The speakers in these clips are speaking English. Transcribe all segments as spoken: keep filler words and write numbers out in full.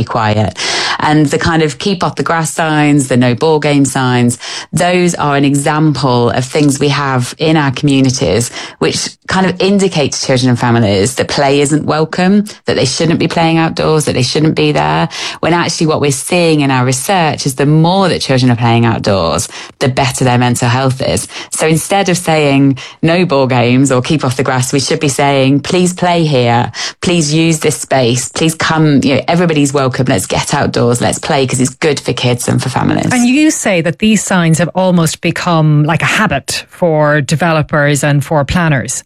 be quiet. And the kind of keep off the grass signs, the no ball game signs, those are an example of things we have in our communities, which kind of indicate to children and families that play isn't welcome, that they shouldn't be playing outdoors, that they shouldn't be there. When actually what we're seeing in our research is the more that children are playing outdoors, the better their mental health is. So instead of saying no ball games or keep off the grass, we should be saying, please play here. Please use this space. Please come, you know, everybody's welcome. Let's get outdoors. Let's play because it's good for kids and for families. And you say that these signs have almost become like a habit for developers and for planners.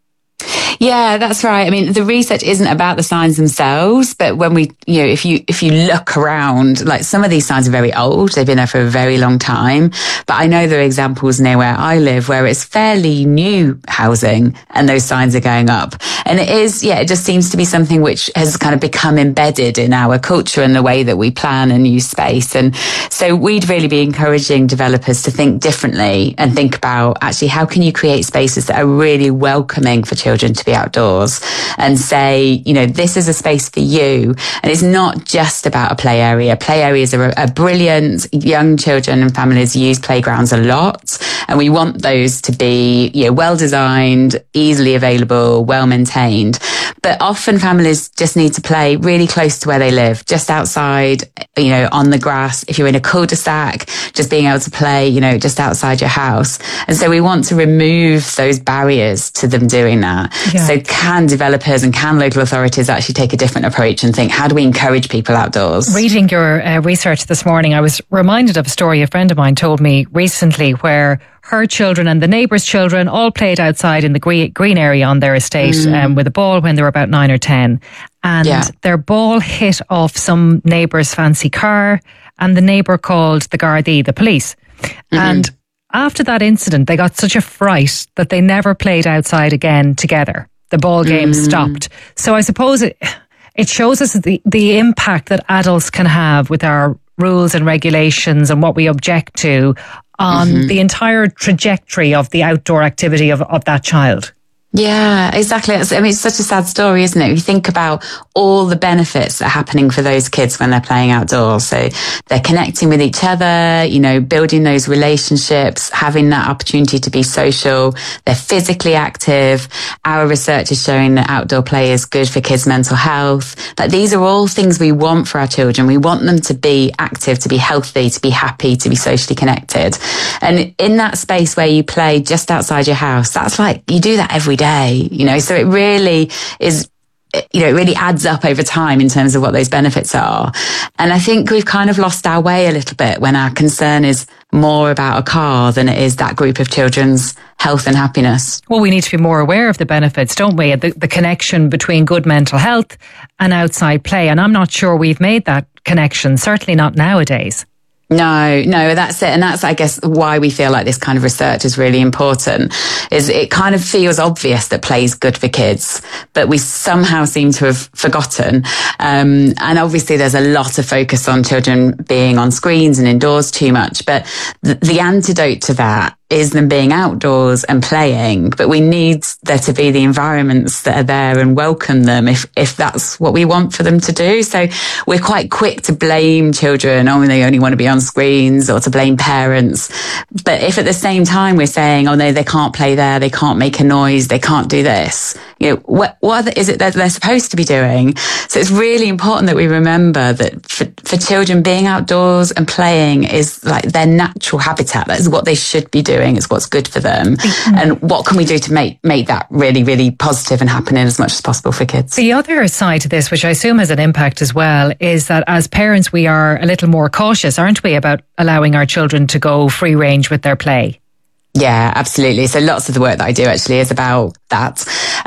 Yeah, that's right. I mean, the research isn't about the signs themselves, but when we, you know, if you, if you look around, like some of these signs are very old. They've been there for a very long time. But I know there are examples near where I live where it's fairly new housing and those signs are going up. And it is, yeah, it just seems to be something which has kind of become embedded in our culture and the way that we plan and use space. And so we'd really be encouraging developers to think differently and think about actually how can you create spaces that are really welcoming for children to be outdoors and say, you know, this is a space for you. And it's not just about a play area. Play areas are, are brilliant. Young children and families use playgrounds a lot. And we want those to be, you know, well designed, easily available, well maintained. But often families just need to play really close to where they live, just outside, you know, on the grass. If you're in a cul-de-sac, just being able to play, you know, just outside your house. And so we want to remove those barriers to them doing that. Yeah. So can developers and can local authorities actually take a different approach and think, how do we encourage people outdoors? Reading your uh, research this morning, I was reminded of a story a friend of mine told me recently where her children and the neighbours' children all played outside in the green, green area on their estate mm. um, with a ball when they were about nine or ten. And yeah. their ball hit off some neighbour's fancy car and the neighbour called the Gardaí, the police. Mm-hmm. And after that incident, they got such a fright that they never played outside again together. The ball game mm. stopped. So I suppose it, it shows us the, the impact that adults can have with our rules and regulations and what we object to on mm-hmm. the entire trajectory of the outdoor activity of, of that child. Yeah, exactly. I mean, it's such a sad story, isn't it? You think about all the benefits that are happening for those kids when they're playing outdoors. So they're connecting with each other, you know, building those relationships, having that opportunity to be social. They're physically active. Our research is showing that outdoor play is good for kids' mental health. Like these are all things we want for our children. We want them to be active, to be healthy, to be happy, to be socially connected. And in that space where you play just outside your house, that's like, you do that every day, you know, so it really is, you know, it really adds up over time in terms of what those benefits are. And I think we've kind of lost our way a little bit when our concern is more about a car than it is that group of children's health and happiness. Well, we need to be more aware of the benefits, don't we? The, the connection between good mental health and outside play. And I'm not sure we've made that connection, certainly not nowadays. No, no, that's it. And that's, I guess, why we feel like this kind of research is really important, is it kind of feels obvious that play is good for kids, but we somehow seem to have forgotten. Um, and obviously there's a lot of focus on children being on screens and indoors too much, but the, the antidote to that is them being outdoors and playing, but we need there to be the environments that are there and welcome them if, if that's what we want for them to do. So we're quite quick to blame children, oh, they only want to be on screens, or to blame parents. But if at the same time we're saying, oh no, they can't play there, they can't make a noise, they can't do this, you know, what, what is it that they're supposed to be doing? So it's really important that we remember that for, for children, being outdoors and playing is like their natural habitat. That is what they should be doing. It's what's good for them. Mm-hmm. And what can we do to make, make that really, really positive and happening as much as possible for kids? The other side to this, which I assume has an impact as well, is that as parents, we are a little more cautious, aren't we, about allowing our children to go free range with their play? Yeah, absolutely. So lots of the work that I do actually is about that.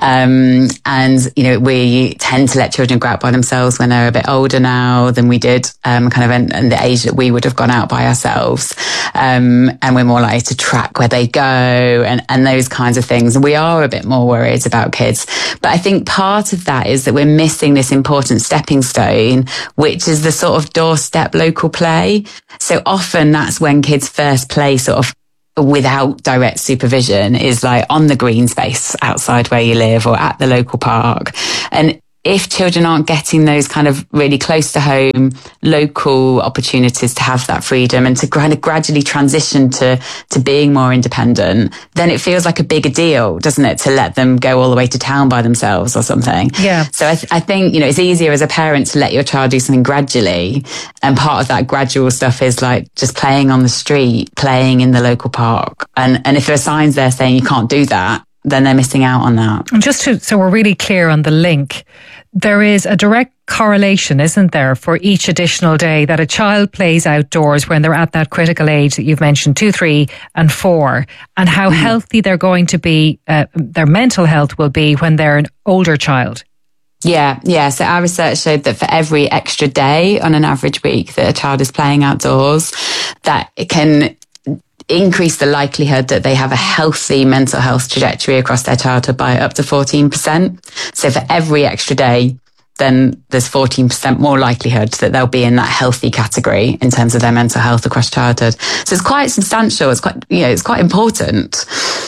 Um, and, you know, we tend to let children go out by themselves when they're a bit older now than we did, um, kind of in, in the age that we would have gone out by ourselves. Um, and we're more likely to track where they go and, and those kinds of things. And we are a bit more worried about kids. But I think part of that is that we're missing this important stepping stone, which is the sort of doorstep local play. So often that's when kids first play sort of without direct supervision, is like on the green space outside where you live or at the local park. And if children aren't getting those kind of really close to home, local opportunities to have that freedom and to kind of gradually transition to, to being more independent, then it feels like a bigger deal, doesn't it, to let them go all the way to town by themselves or something. Yeah. So I, th- I think, you know, it's easier as a parent to let your child do something gradually. And part of that gradual stuff is like just playing on the street, playing in the local park. And, and if there are signs there saying you can't do that, then they're missing out on that. And just to, so we're really clear on the link, there is a direct correlation, isn't there, for each additional day that a child plays outdoors when they're at that critical age that you've mentioned, two, three and four, and how mm. healthy they're going to be, uh, their mental health will be when they're an older child. Yeah, yeah. So our research showed that for every extra day on an average week that a child is playing outdoors, that it can increase the likelihood that they have a healthy mental health trajectory across their childhood by up to fourteen percent. So for every extra day, then there's fourteen percent more likelihood that they'll be in that healthy category in terms of their mental health across childhood. So it's quite substantial. It's quite, you know, it's quite important.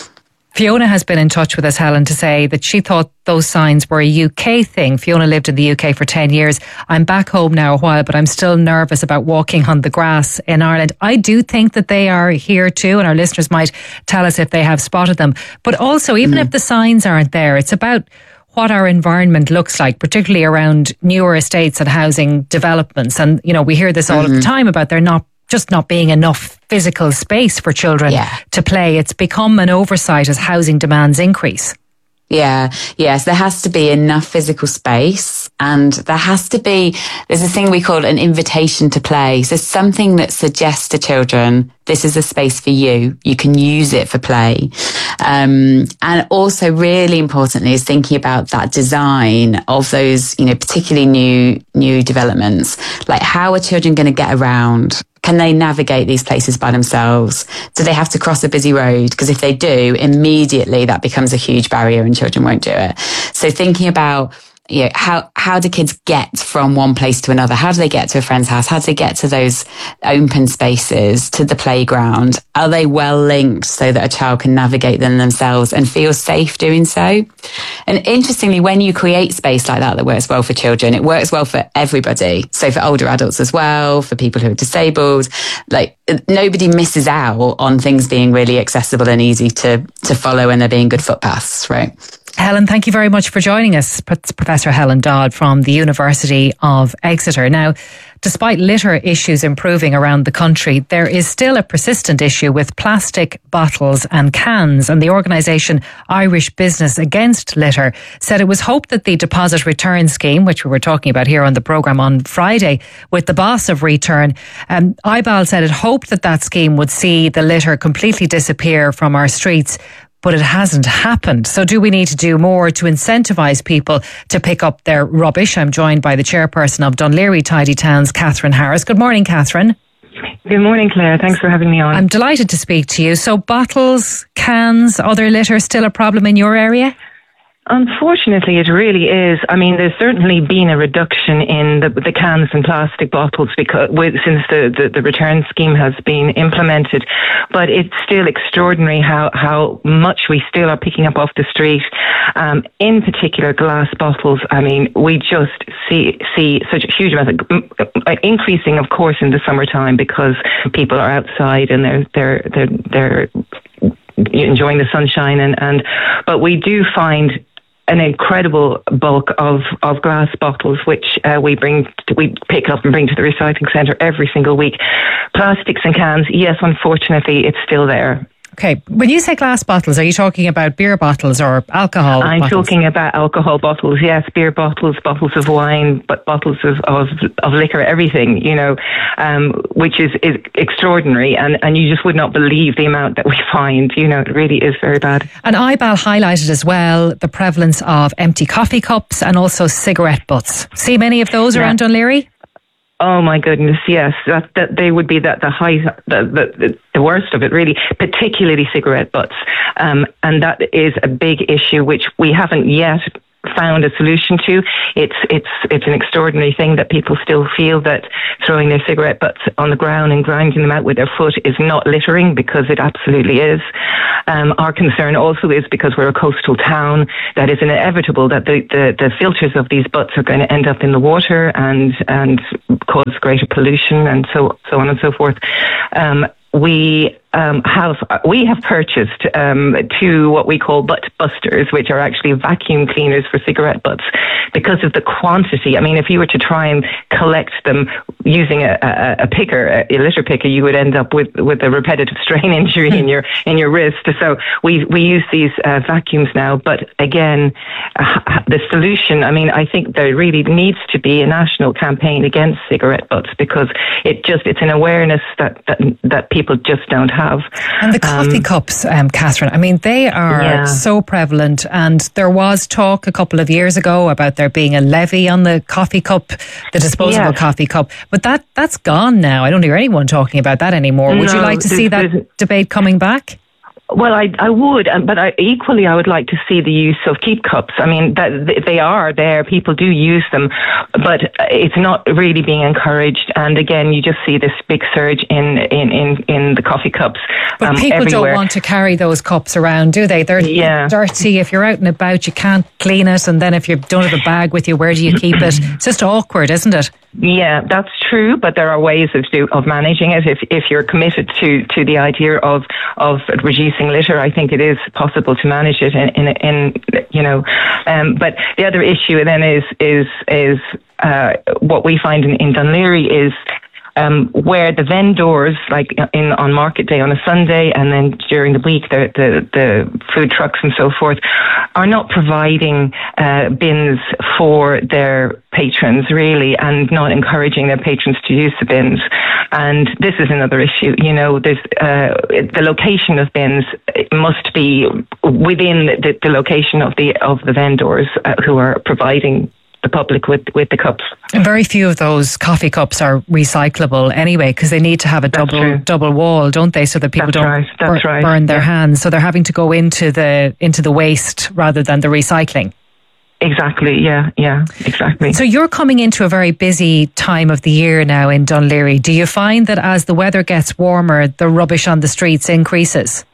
Fiona has been in touch with us, Helen, to say that she thought those signs were a U K thing. Fiona lived in the U K for ten years. I'm back home now a while, but I'm still nervous about walking on the grass in Ireland. I do think that they are here too, and our listeners might tell us if they have spotted them. But also, even mm. if the signs aren't there, it's about what our environment looks like, particularly around newer estates and housing developments. And, you know, we hear this all mm-hmm. of the time about there not just not being enough physical space for children yeah. to play. It's become an oversight as housing demands increase. Yeah, yes, there has to be enough physical space, and there has to be, there's a thing we call an invitation to play. So something that suggests to children, this is a space for you. You can use it for play. Um, and also really importantly is thinking about that design of those, you know, particularly new, new developments. Like, how are children going to get around? Can they navigate these places by themselves? Do they have to cross a busy road? Because if they do, immediately that becomes a huge barrier and children won't do it. So thinking about, you know, how, how do kids get from one place to another? How do they get to a friend's house? How do they get to those open spaces, to the playground? Are they well linked so that a child can navigate them themselves and feel safe doing so? And interestingly, when you create space like that that works well for children, it works well for everybody. So for older adults as well, for people who are disabled, like nobody misses out on things being really accessible and easy to, to follow, and there being good footpaths, right? Helen, thank you very much for joining us. Professor Helen Dodd from the University of Exeter. Now, despite litter issues improving around the country, there is still a persistent issue with plastic bottles and cans. And the organisation Irish Business Against Litter said it was hoped that the deposit return scheme, which we were talking about here on the programme on Friday with the boss of Return, um, I B A L said it hoped that that scheme would see the litter completely disappear from our streets. But it hasn't happened. So do we need to do more to incentivise people to pick up their rubbish? I'm joined by the chairperson of Dún Laoghaire Tidy Towns, Catherine Harris. Good morning, Catherine. Good morning, Claire. Thanks for having me on. I'm delighted to speak to you. So bottles, cans, other litter still a problem in your area? Unfortunately, it really is. I mean, there's certainly been a reduction in the, the cans and plastic bottles because with, since the, the, the return scheme has been implemented. But it's still extraordinary how, how much we still are picking up off the street. Um, in particular, glass bottles. I mean, we just see see such a huge amount of increasing, of course, in the summertime because people are outside and they're they're they're they're enjoying the sunshine and, and but we do find an incredible bulk of, of glass bottles, which uh, we bring, to, we pick up and bring to the recycling centre every single week. Plastics and cans, yes, unfortunately, it's still there. Okay, when you say glass bottles, are you talking about beer bottles or alcohol I'm bottles? talking about alcohol bottles, yes, beer bottles, bottles of wine, but bottles of, of, of liquor, everything, you know, um, which is, is extraordinary. And, and you just would not believe the amount that we find, you know, it really is very bad. And I B A L highlighted as well the prevalence of empty coffee cups and also cigarette butts. See many of those yeah. around Dún Laoghaire? Oh my goodness, yes, that, that they would be the, the high, the, the the worst of it, really, particularly cigarette butts, um, and that is a big issue which we haven't yet found a solution to. It's it's it's an extraordinary thing that people still feel that throwing their cigarette butts on the ground and grinding them out with their foot is not littering, because it absolutely is. Um, our concern also is, because we're a coastal town, that it's inevitable that the, the, the filters of these butts are going to end up in the water and and cause greater pollution and so so on and so forth. Um, we um, have we have purchased um, two what we call butt busters, which are actually vacuum cleaners for cigarette butts, because of the quantity. I mean, if you were to try and collect them using a, a, a picker, a litter picker, you would end up with, with a repetitive strain injury in your in your wrist. So we we use these uh, vacuums now. But again, uh, the solution. I mean, I think there really needs to be a national campaign against cigarette butts, because it just it's an awareness that that, that people just don't have. And the coffee um, cups, um, Catherine, I mean, they are yeah. so prevalent, and there was talk a couple of years ago about there being a levy on the coffee cup, the disposable yes. coffee cup, but that, that's gone now. I don't hear anyone talking about that anymore. Would no, you like to see that debate coming back? Well, I I would, but I, equally I would like to see the use of keep cups. I mean, that they are there, people do use them, but it's not really being encouraged. And again, you just see this big surge in in, in, in the coffee cups. But um, people everywhere. Don't want to carry those cups around, do they? They're yeah. dirty. If you're out and about, you can't clean it, and then if you don't have a bag with you, where do you keep it? It's just awkward, isn't it? Yeah, that's true, but there are ways of do, of managing it. If if you're committed to, to the idea of of reducing litter, I think it is possible to manage it in in, in you know. Um, but the other issue then is is is uh, what we find in, in Dún Laoghaire is. Um, where the vendors, like in on market day on a Sunday, and then during the week, the the, the food trucks and so forth, are not providing uh, bins for their patrons really, and not encouraging their patrons to use the bins. And this is another issue. You know, there's uh, the location of bins must be within the, the location of the of the vendors uh, who are providing the public with, with the cups. And very few of those coffee cups are recyclable anyway, because they need to have a That's double true. double wall, don't they, so that people That's don't right. That's bur- right. burn their yeah. hands. So they're having to go into the into the waste rather than the recycling. Exactly, yeah, yeah, exactly. So you're coming into a very busy time of the year now in Dún Laoghaire. Do you find that as the weather gets warmer, the rubbish on the streets increases?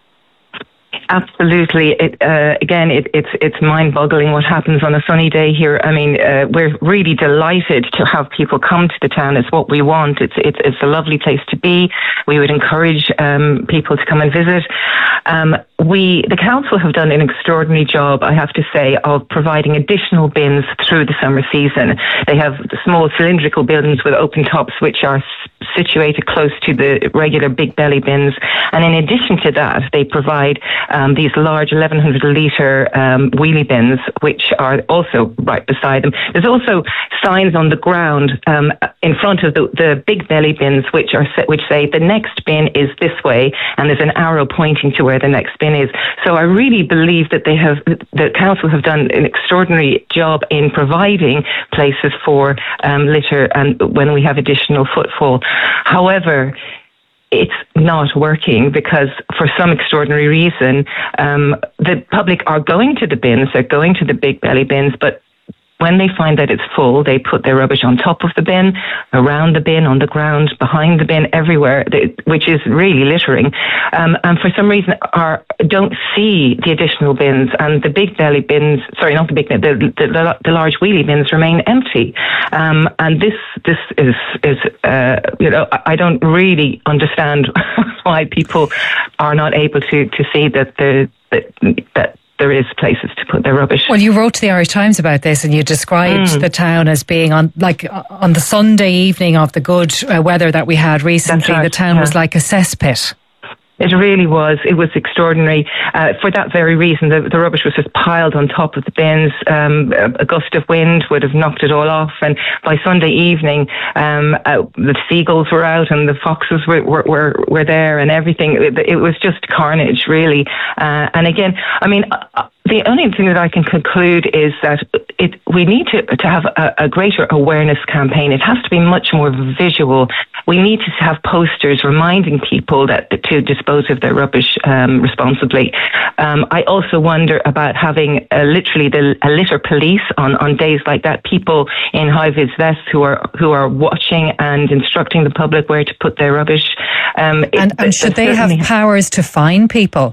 Absolutely. It, uh, again, it, it's it's mind-boggling what happens on a sunny day here. I mean, uh, we're really delighted to have people come to the town. It's what we want. It's it's it's a lovely place to be. We would encourage um, people to come and visit. Um, we, the council, have done an extraordinary job, I have to say, of providing additional bins through the summer season. They have small cylindrical bins with open tops, which are situated close to the regular big belly bins. And in addition to that, they provide um, these large eleven hundred litre um, wheelie bins, which are also right beside them. There's also signs on the ground um, in front of the, the big belly bins, which are which say the next bin is this way, and there's an arrow pointing to where the next bin is. So I really believe that they have, the council have done an extraordinary job in providing places for um, litter and when we have additional footfall. However, it's not working because for some extraordinary reason, um, the public are going to the bins, they're going to the big belly bins, but when they find that it's full, they put their rubbish on top of the bin, around the bin, on the ground, behind the bin, everywhere, which is really littering. Um, and for some reason, are don't see the additional bins, and the big belly bins, sorry, not the big, the the, the, the large wheelie bins remain empty. Um, and this this is is uh, you know I don't really understand why people are not able to to see that the that. that there is places to put their rubbish. Well, you wrote to the Irish Times about this, and you described mm. the town as being on, like, on the Sunday evening of the good uh, weather that we had recently. Right, the town yeah. was like a cesspit. It really was. It was extraordinary. Uh, for that very reason, the, the rubbish was just piled on top of the bins. Um, a, a gust of wind would have knocked it all off. And by Sunday evening, um, uh, the seagulls were out and the foxes were were, were, were there and everything. It, it was just carnage, really. Uh, and again, I mean, the only thing that I can conclude is that it, we need to, to have a, a greater awareness campaign. It has to be much more visual. We need to have posters reminding people that to dispose of their rubbish um, responsibly. Um, I also wonder about having uh, literally the a litter police on, on days like that. People in high-vis vests who are who are watching and instructing the public where to put their rubbish. Um, and, it, and should they have powers to fine people?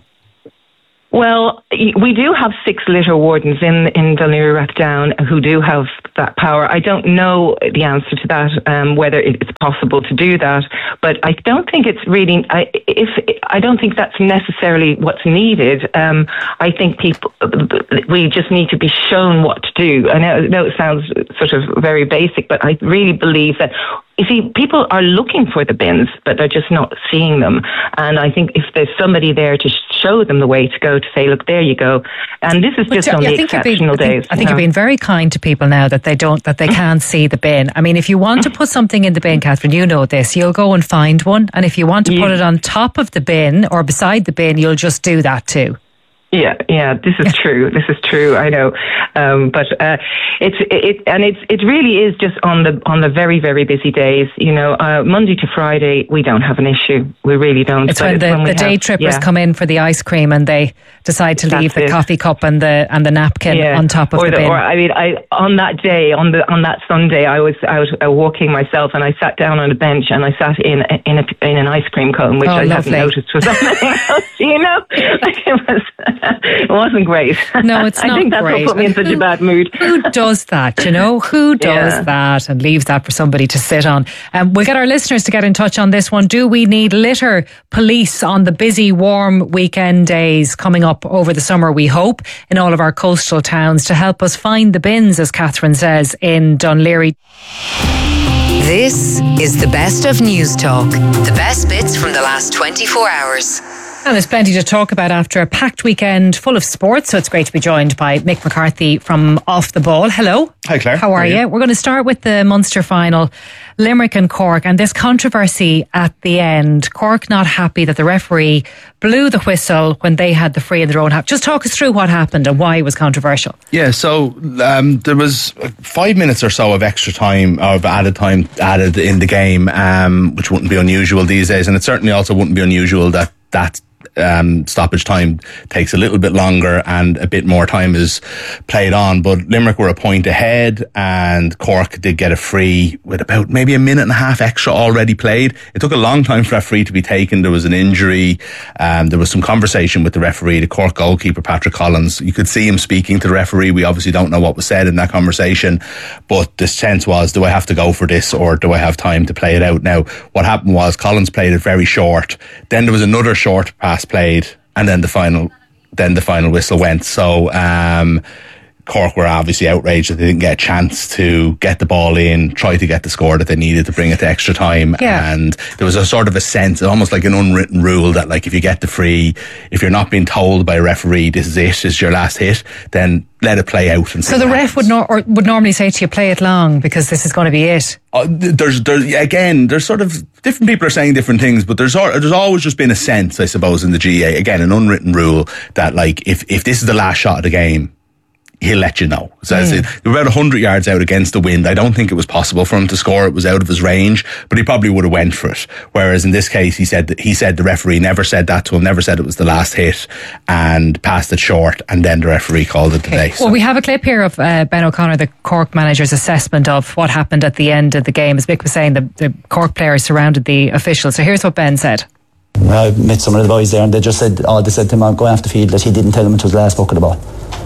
Well, we do have six litter wardens in in Dún Laoghaire-Rathdown who do have that power. I don't know the answer to that, um, whether it's possible to do that, but I don't think it's really. I, if I don't think that's necessarily what's needed. Um, I think people we just need to be shown what to do. I know, I know it sounds sort of very basic, but I really believe that. You see, people are looking for the bins, but they're just not seeing them. And I think if there's somebody there to show them the way to go, to say, look, there you go. And this is just but, on the exceptional being, days. I think, I think you're being very kind to people now that they don't, that they can't see the bin. I mean, if you want to put something in the bin, Catherine, you know this, you'll go and find one. And if you want to yeah. put it on top of the bin or beside the bin, you'll just do that too. Yeah, yeah, this is true. This is true. I know, um, but uh, it's it, and it's it really is just on the on the very very busy days. You know, uh, Monday to Friday we don't have an issue. We really don't. It's when it's the, when the day have, trippers yeah. come in for the ice cream and they decide to leave That's the it. coffee cup and the and the napkin yeah. on top of or the, the bin. Or I mean, I on that day on the on that Sunday I was out uh, walking myself and I sat down on a bench and I sat in in a, in an ice cream cone, which oh, I lovely. hadn't noticed was something else. You know, it was. It wasn't great. No, it's not I think that's great. what put me in such who, a bad mood. Who does that, you know? Who does yeah. that and leaves that for somebody to sit on? Um, we'll get our listeners to get in touch on this one. Do we need litter police on the busy, warm weekend days coming up over the summer, we hope, in all of our coastal towns to help us find the bins, as Catherine says, in Dún Laoghaire? This is the best of News Talk. The best bits from the last twenty-four hours. And there's plenty to talk about after a packed weekend full of sports. So it's great to be joined by Mick McCarthy from Off the Ball. Hello. Hi, Claire. How are, How are you? you? We're going to start with the Munster final, Limerick and Cork, and this controversy at the end. Cork not happy that the referee blew the whistle when they had the free in their own half. Just talk us through what happened and why it was controversial. Yeah, so um, there was five minutes or so of extra time, of added time added in the game, um, which wouldn't be unusual these days, and it certainly also wouldn't be unusual that that Um, stoppage time takes a little bit longer and a bit more time is played on. But Limerick were a point ahead and Cork did get a free with about maybe a minute and a half extra already played. It took a long time for that free to be taken. There was an injury. Um, there was some conversation with the referee, the Cork goalkeeper, Patrick Collins. You could see him speaking to the referee. We obviously don't know what was said in that conversation, but the sense was, do I have to go for this or do I have time to play it out? Now, what happened was Collins played it very short. Then there was another short pass played, and then the final then the final whistle went. So um Cork were obviously outraged that they didn't get a chance to get the ball in, try to get the score that they needed to bring it to extra time. Yeah. And there was a sort of a sense, almost like an unwritten rule, that like if you get the free, if you're not being told by a referee this is it, this is your last hit, then let it play out. And so the ref would, nor- or would normally say to you, play it long because this is going to be it. Uh, there's, there's again, there's sort of different people are saying different things, but there's there's always just been a sense, I suppose, in the G A A, again, an unwritten rule that like if if this is the last shot of the game, he'll let you know. So mm. they were about one hundred yards out against the wind. I don't think it was possible for him to score. It was out of his range, but he probably would have went for it. Whereas in this case, he said that he said the referee never said that to him, never said it was the last hit, and passed it short, and then the referee called it today. Okay. So. Well, we have a clip here of uh, Ben O'Connor, the Cork manager's assessment of what happened at the end of the game. As Mick was saying, the, the Cork players surrounded the officials. So here's what Ben said. I met some of the boys there, and they just said, oh, they said to him going off the field that he didn't tell them it was the last buck of the ball.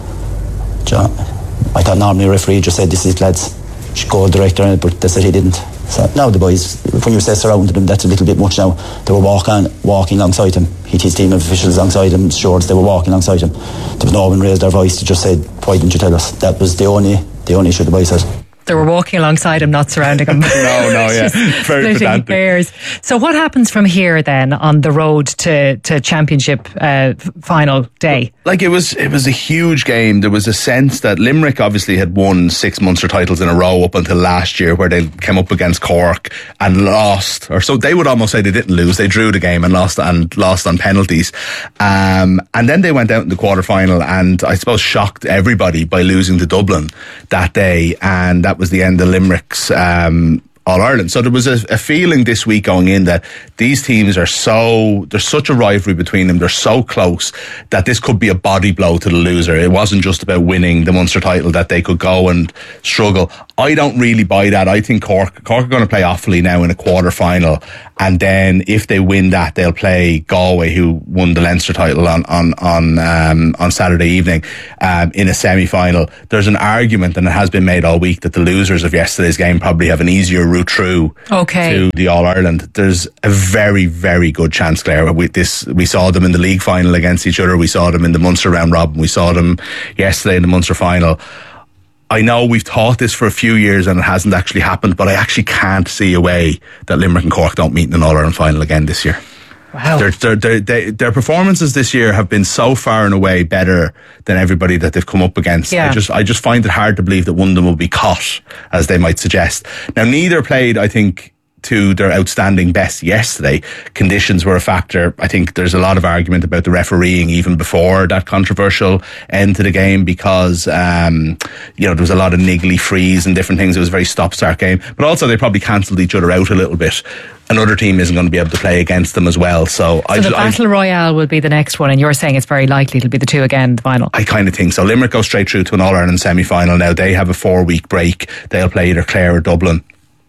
John, I thought normally a referee just said, this is it, lads, goal director, but they said he didn't. So now the boys, when you say surrounded them, that's a little bit much now. They were walking walking alongside him. He had his team of officials alongside him, shorts, they were walking alongside him. There was no one raised their voice, they just said, why didn't you tell us? That was the only the only issue the boys had. They were walking alongside him, not surrounding him. no, no, yeah. Very pedantic. Hairs. So what happens from here then on the road to, to championship uh, final day? Like it was, it was a huge game. There was a sense that Limerick obviously had won six Munster titles in a row up until last year, where they came up against Cork and lost, or so they would almost say they didn't lose. They drew the game and lost and lost on penalties. Um, and then they went out in the quarter final and I suppose shocked everybody by losing to Dublin that day. And that was the end of Limerick's um, All-Ireland. So there was a, a feeling this week going in that these teams are so, there's such a rivalry between them, they're so close that this could be a body blow to the loser. It wasn't just about winning the Munster title, that they could go and struggle. I don't really buy that. I think Cork, Cork are going to play Offaly now in a quarter final, and then if they win that, they'll play Galway, who won the Leinster title on on on um, on Saturday evening, um, in a semi-final. There's an argument, and it has been made all week, that the losers of yesterday's game probably have an easier route through okay. to the All-Ireland. There's a very, very good chance, Claire. We, this, we saw them in the league final against each other. We saw them in the Munster round robin. We saw them yesterday in the Munster final. I know we've taught this for a few years and it hasn't actually happened, but I actually can't see a way that Limerick and Cork don't meet in an All-Ireland final again this year. Wow. Their, their, their, their, their performances this year have been so far and away better than everybody that they've come up against. Yeah. I just I just find it hard to believe that one of them will be caught, as they might suggest. Now, neither played, I think, to their outstanding best yesterday. Conditions were a factor. I think there's a lot of argument about the refereeing even before that controversial end to the game, because um, you know, there was a lot of niggly frees and different things. It was a very stop-start game, but also they probably cancelled each other out a little bit. Another team isn't going to be able to play against them as well. So, so I the just, Battle I, Royale will be the next one, and you're saying it's very likely it'll be the two again, the final. I kind of think so. Limerick go straight through to an All-Ireland semi-final now. They have a four-week break. They'll play either Clare or Dublin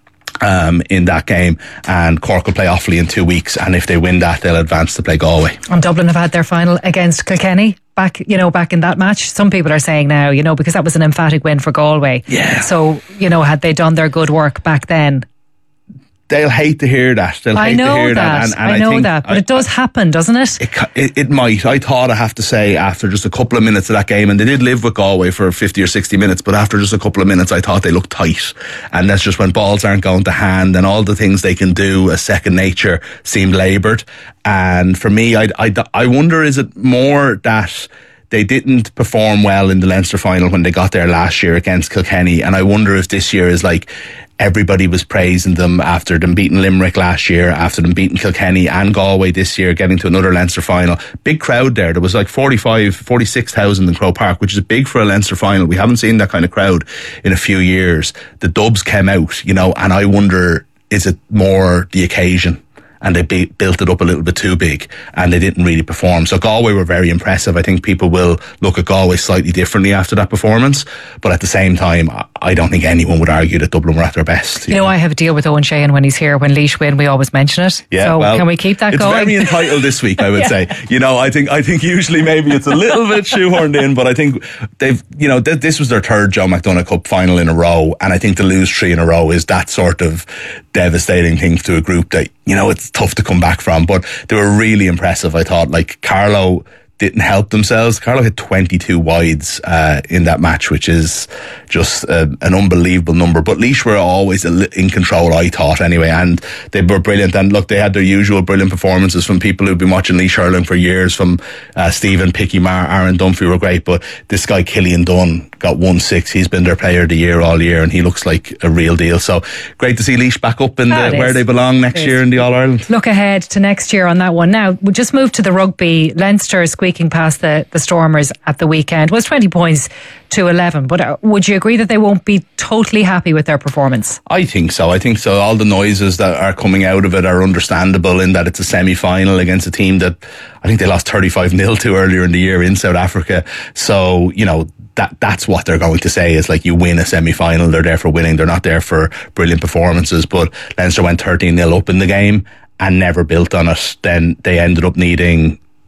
Um, in that game, and Cork will play Offaly in two weeks, and if they win that, they'll advance to play Galway. And Dublin have had their final against Kilkenny back, you know, back in that match. Some people are saying now, you know, because that was an emphatic win for Galway. Yeah. So, you know, had they done their good work back then, they'll hate to hear that. They'll I hate know to hear that. that. And, and I I know think that, but I, it does happen, doesn't it? It, it? It might. I thought, I have to say, after just a couple of minutes of that game, and they did live with Galway for fifty or sixty minutes, but after just a couple of minutes, I thought they looked tight. And that's just when balls aren't going to hand, and all the things they can do as second nature seemed laboured. And for me, I, I, I wonder, is it more that they didn't perform well in the Leinster final when they got there last year against Kilkenny, and I wonder if this year is like everybody was praising them after them beating Limerick last year, after them beating Kilkenny and Galway this year, getting to another Leinster final. Big crowd there. There was like forty-five, forty-six thousand in Croke Park, which is big for a Leinster final. We haven't seen that kind of crowd in a few years. The Dubs came out, you know, and I wonder, is it more the occasion? And they be, built it up a little bit too big, and they didn't really perform. So Galway were very impressive. I think people will look at Galway slightly differently after that performance, but at the same time, I don't think anyone would argue that Dublin were at their best. You, you know, know, I have a deal with Owen Sheehan when he's here. When Laois win, we always mention it. Yeah, so well, can we keep that it's going? It's very entitled this week, I would yeah. say. You know, I think I think usually maybe it's a little bit shoehorned in, but I think they've, you know, th- this was their third Joe McDonagh Cup final in a row, and I think to lose three in a row is that sort of devastating thing to a group that, you know, it's tough to come back from. But they were really impressive, I thought. Like, Carlow didn't help themselves. Carlow hit twenty-two wides uh, in that match, which is just uh, an unbelievable number. But Laois were always in control, I thought, anyway, and they were brilliant. And look, they had their usual brilliant performances from people who've been watching Laois hurling for years, from uh, Stephen Pickymar, Aaron Dunphy were great, but this guy Killian Dunn got one six. He's been their player of the year all year, and he looks like a real deal. So great to see Laois back up in the, where they belong next year in the All-Ireland. Look ahead to next year on that one. Now, we'll just move to the rugby. Leinster squeaking past the, the Stormers at the weekend was twenty points to eleven, but uh, would you agree that they won't be totally happy with their performance? I think so. I think so. All the noises that are coming out of it are understandable, in that it's a semi-final against a team that I think they lost thirty-five nil to earlier in the year in South Africa. So, you know, that that's what they're going to say, is like, you win a semi-final, they're there for winning, they're not there for brilliant performances. But Leinster went thirteen nil up in the game and never built on it. Then they ended up needing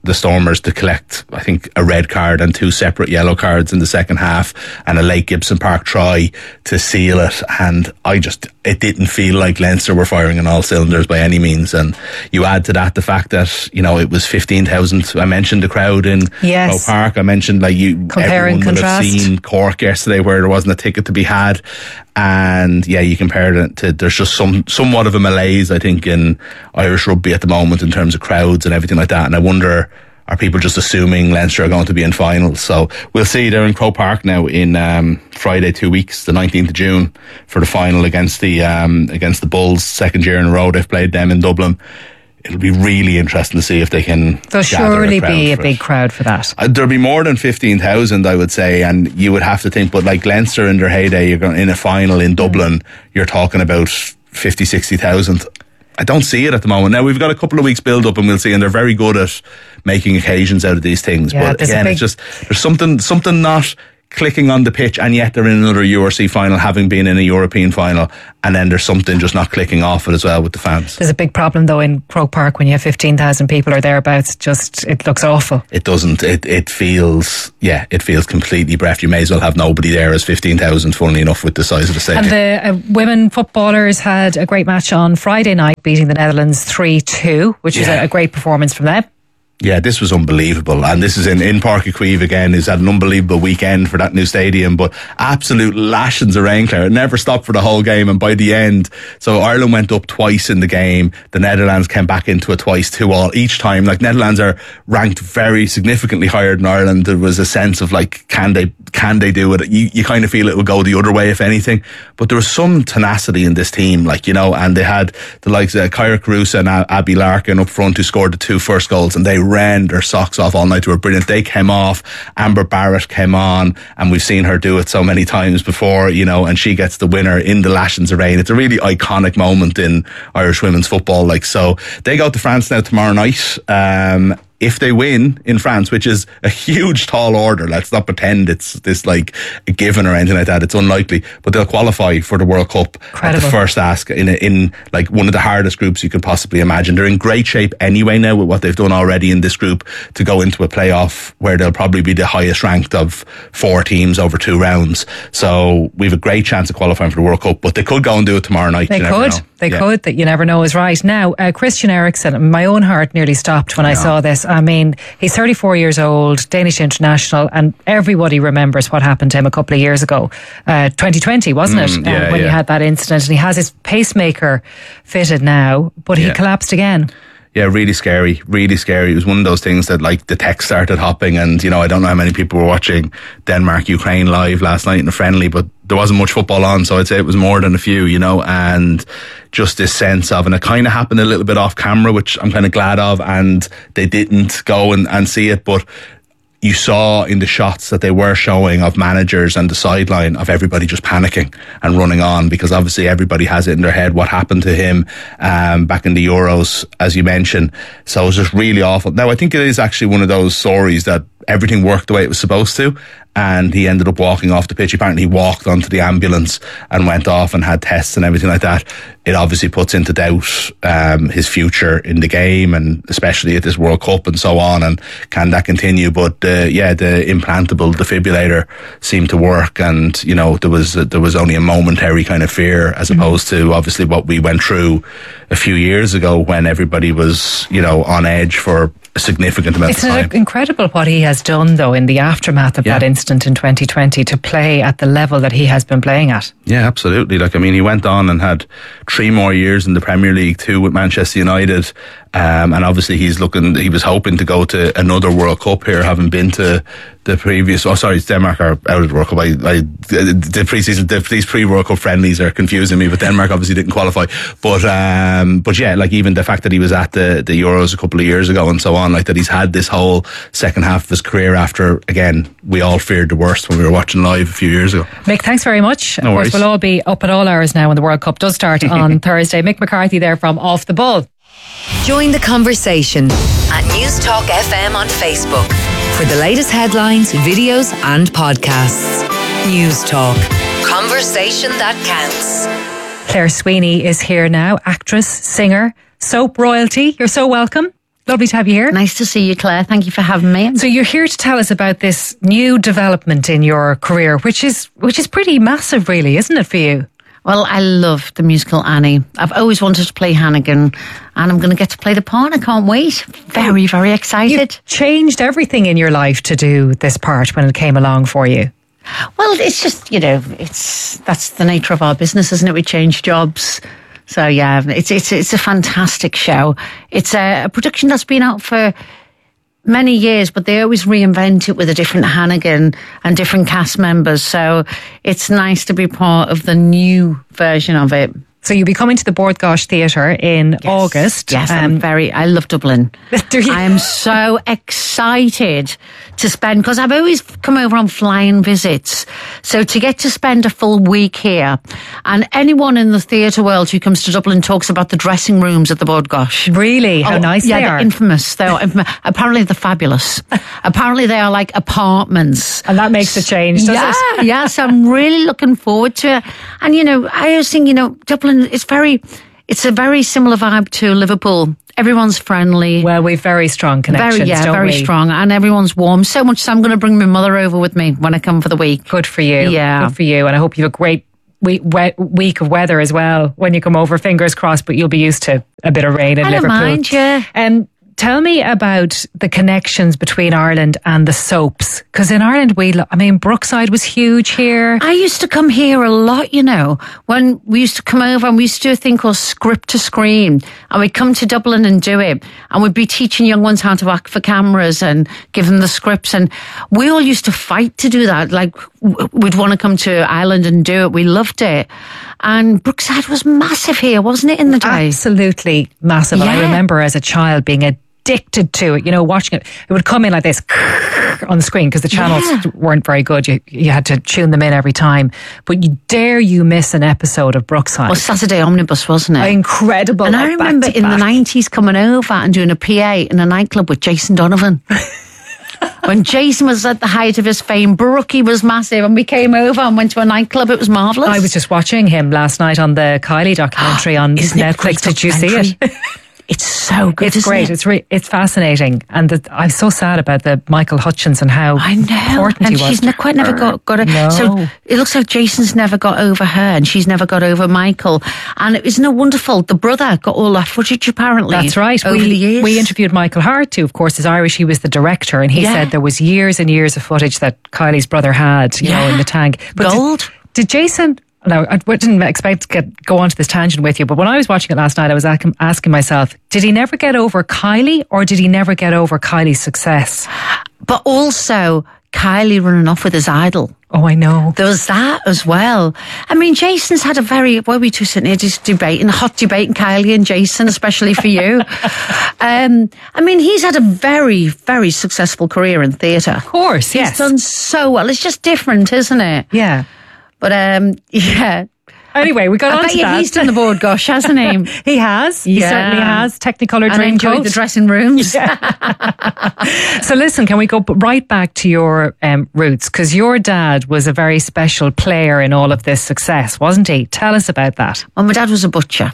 the Stormers to collect, I think, a red card and two separate yellow cards in the second half, and a late Gibson Park try to seal it. And I just, it didn't feel like Leinster were firing on all cylinders by any means. And you add to that the fact that, you know, it was fifteen thousand. I mentioned the crowd in yes. Croke Park. I mentioned, like, you, Compare everyone would have seen Cork yesterday where there wasn't a ticket to be had. And yeah, you compare it to, there's just some somewhat of a malaise, I think, in Irish rugby at the moment in terms of crowds and everything like that. And I wonder, are people just assuming Leinster are going to be in finals? So we'll see. They're in Croke Park now in um, Friday, two weeks, the nineteenth of June, for the final against the um, against the Bulls. Second year in a row they've played them in Dublin. It'll be really interesting to see if they can. There'll surely be a big crowd for that. Uh, there'll be more than fifteen thousand, I would say, and you would have to think, but like Leinster in their heyday, you're going in a final in Dublin, you're talking about fifty, sixty thousand. I don't see it at the moment. Now, we've got a couple of weeks build up and we'll see, and they're very good at making occasions out of these things. Yeah, but again, big... it's just, there's something, something not clicking on the pitch, and yet they're in another U R C final, having been in a European final, and then there's something just not clicking off it as well with the fans. There's a big problem though in Croke Park when you have fifteen thousand people or thereabouts. Just, it looks awful. It doesn't. It it feels, yeah, it feels completely bereft. You may as well have nobody there as fifteen thousand, funnily enough, with the size of the stadium. And the uh, women footballers had a great match on Friday night, beating the Netherlands three two, which is yeah. a, a great performance from them. Yeah, this was unbelievable. And this is in, in Páirc Uí Chaoimh again. It's had an unbelievable weekend for that new stadium, but absolute lashings of rain, Claire. It never stopped for the whole game. And by the end, so Ireland went up twice in the game. The Netherlands came back into it twice, two all. Each time, like, Netherlands are ranked very significantly higher than Ireland. There was a sense of, like, can they, can they do it? You, you kind of feel it would go the other way, if anything. But there was some tenacity in this team, like, you know, and they had the likes of Kyra Carusa and Abby Larkin up front, who scored the two first goals, and they ran their socks off all night. They were brilliant. They came off. Amber Barrett came on, and we've seen her do it so many times before, you know, and she gets the winner in the lashings of rain. It's a really iconic moment in Irish women's football. Like, so they go to France now tomorrow night. Um, if they win in France, which is a huge tall order, let's not pretend it's this like a given or anything like that. It's unlikely, but they'll qualify for the World Cup Incredible. At the first ask in a, in like one of the hardest groups you could possibly imagine. They're in great shape anyway now with what they've done already in this group to go into a playoff where they'll probably be the highest ranked of four teams over two rounds. So we've a great chance of qualifying for the World Cup, but they could go and do it tomorrow night. They could. They yeah. could. That you never know is right. Now, uh, Christian Eriksen, my own heart nearly stopped when I, I saw this. I mean, he's thirty-four years old, Danish international, and everybody remembers what happened to him a couple of years ago. Uh, twenty twenty, wasn't it? Mm, yeah, um, when yeah. he had that incident, and he has his pacemaker fitted now, but he yeah. collapsed again. Yeah, really scary, really scary. It was one of those things that, like, the text started hopping, and, you know, I don't know how many people were watching Denmark-Ukraine live last night in a friendly, but there wasn't much football on, so I'd say it was more than a few, you know, and just this sense of, and it kind of happened a little bit off camera, which I'm kind of glad of, and they didn't go and, and see it, but you saw in the shots that they were showing of managers and the sideline of everybody just panicking and running on, because obviously everybody has it in their head what happened to him um, back in the Euros, as you mentioned. So it was just really awful. Now, I think it is actually one of those stories that everything worked the way it was supposed to, and he ended up walking off the pitch. Apparently he walked onto the ambulance and went off and had tests and everything like that. It obviously puts into doubt um, his future in the game, and especially at this World Cup and so on, and can that continue? But uh, yeah, the implantable defibrillator seemed to work, and, you know, there was uh, there was only a momentary kind of fear, as mm-hmm. opposed to obviously what we went through a few years ago when everybody was, you know, on edge for a significant amount it's of time. It's incredible what he has done, though, in the aftermath of yeah. that incident in twenty twenty, to play at the level that he has been playing at. Yeah, absolutely. Like, I mean, he went on and had three more years in the Premier League, two with Manchester United, um, and obviously he's looking, he was hoping to go to another World Cup here, having been to the previous, oh sorry, Denmark are out of the World Cup. I, I, the pre-season, the, these pre-World Cup friendlies are confusing me, but Denmark obviously didn't qualify. But, um, but yeah, like, even the fact that he was at the, the Euros a couple of years ago and so on, like, that he's had this whole second half of his career after, again, we all feared the worst when we were watching live a few years ago. Mick, thanks very much. No of worries. course, we'll all be up at all hours now when the World Cup does start on Thursday. Mick McCarthy there from Off the Ball. Join the conversation at News Talk F M on Facebook for the latest headlines, videos and podcasts. News Talk. Conversation that counts. Claire Sweeney is here now, actress, singer, soap royalty. You're so welcome. Lovely to have you here. Nice to see you, Claire. Thank you for having me. So you're here to tell us about this new development in your career, which is which is pretty massive, really, isn't it, for you? Well, I love the musical Annie. I've always wanted to play Hannigan, and I'm going to get to play the part. I can't wait. Very, very excited. You changed everything in your life to do this part when it came along for you. Well, it's just, you know, it's that's the nature of our business, isn't it? We change jobs. So, yeah, it's it's it's a fantastic show. It's a, a production that's been out for many years, but they always reinvent it with a different Hannigan and different cast members. So it's nice to be part of the new version of it. So you'll be coming to the Bord Gáis Theatre in yes. August. Yes, um, I'm very, I love Dublin. I am so excited to spend, because I've always come over on flying visits. So to get to spend a full week here, and anyone in the theatre world who comes to Dublin talks about the dressing rooms at the Bord Gáis. Really? How oh, nice yeah, they they're are. infamous. They're infamous. Apparently they're fabulous. Apparently they are like apartments. And that makes a change, doesn't yeah, it? Yeah, so I'm really looking forward to it. And, you know, I always think, you know, Dublin, it's very, it's a very similar vibe to Liverpool. Everyone's friendly. Well, we've very strong connections, very, yeah, don't very we? strong. And everyone's warm. So much so I'm going to bring my mother over with me when I come for the week. Good for you. Yeah. Good for you. And I hope you have a great week, week of weather as well when you come over. Fingers crossed, but you'll be used to a bit of rain in I don't Liverpool. mind, yeah. Um, Tell me about the connections between Ireland and the soaps. Because in Ireland, we, I mean, Brookside was huge here. I used to come here a lot, you know, when we used to come over and we used to do a thing called Script to Screen. And we'd come to Dublin and do it. And we'd be teaching young ones how to act for cameras and give them the scripts. And we all used to fight to do that. Like, we'd want to come to Ireland and do it. We loved it. And Brookside was massive here, wasn't it, in the day? Absolutely massive. Yeah. And I remember as a child being addicted to it, you know, watching it. It would come in like this on the screen because the channels Yeah. weren't very good. You, you had to tune them in every time. But you dare you miss an episode of Brookside. Well, Saturday Omnibus, wasn't it? Incredible. And like I remember back to in the back. nineties coming over and doing a P A in a nightclub with Jason Donovan. When Jason was at the height of his fame, Brookie was massive, and we came over and went to a nightclub. It was marvellous. I was just watching him last night on the Kylie documentary on Isn't it a Netflix. great Did you see it? documentary? It's so good. It's isn't great. It? It's re- it's fascinating, and the, I'm so sad about the Michael Hutchins and how I know, important and he was. she's to ne- quite never her. got got it. No. So it looks like Jason's never got over her, and she's never got over Michael. And it isn't it wonderful? The brother got all that footage apparently. That's right. Over we, the years. we interviewed Michael Hart, who of course is Irish. He was the director, and he Yeah. said there was years and years of footage that Kylie's brother had, you know, Yeah. in the tank. But Gold. Did, did Jason? No, I didn't expect to get, go on to this tangent with you, but when I was watching it last night, I was asking, asking myself, did he never get over Kylie, or did he never get over Kylie's success? But also Kylie running off with his idol. Oh, I know. There was that as well. I mean, Jason's had a very, what were we two sitting here just debating, a hot debate, and Kylie and Jason, especially for you. um, I mean, he's had a very, very successful career in theatre. Of course, He's yes. done so well. It's just different, isn't it? Yeah. But, um, yeah. Anyway, we got I on bet to you that. he's done the Bord Gáis, hasn't he? He has. He Yeah. certainly has. Technicolor And enjoyed Dreamcoat. the dressing rooms. So listen, can we go b- right back to your um, roots? Because your dad was a very special player in all of this success, wasn't he? Tell us about that. Well, my dad was a butcher.